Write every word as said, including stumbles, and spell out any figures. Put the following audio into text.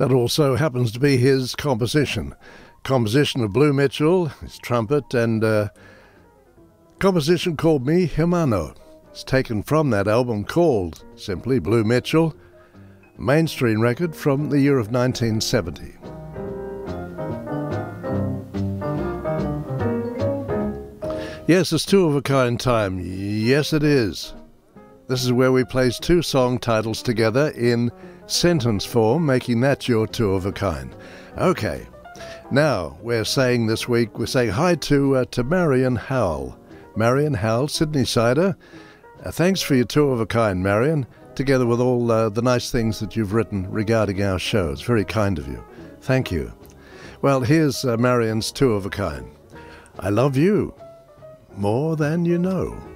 That also happens to be his composition. Composition of Blue Mitchell, his trumpet, and a composition called Mi Hermano. It's taken from that album called simply Blue Mitchell, a mainstream record from the year of nineteen seventy. Yes, it's two of a kind time. Yes, it is. This is where we place two song titles together in sentence form, making that your two of a kind. Okay, now we're saying this week, we're saying hi to uh, to Marion Howell. Marion Howell, Sydney-sider. Uh, thanks for your two of a kind, Marion, together with all uh, the nice things that you've written regarding our show. It's very kind of you. Thank you. Well, here's uh, Marion's two of a kind. I love you more than you know.